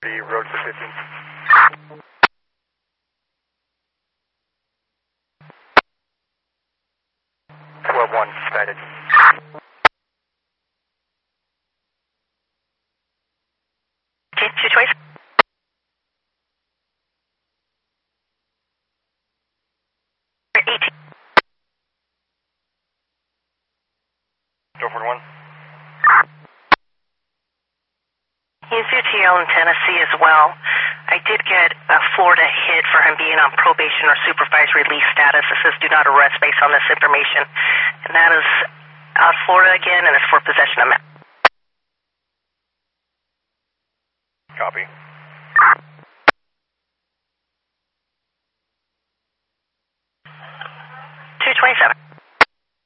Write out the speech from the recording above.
Road for 15. 12-1, sighted. Okay, 220. 18. Door 41. He's UTL in Tennessee as well. I did get a Florida hit for him being on probation or supervised release status. It says do not arrest based on this information. And that is out Florida again, and it's for possession of meth. Copy. 227.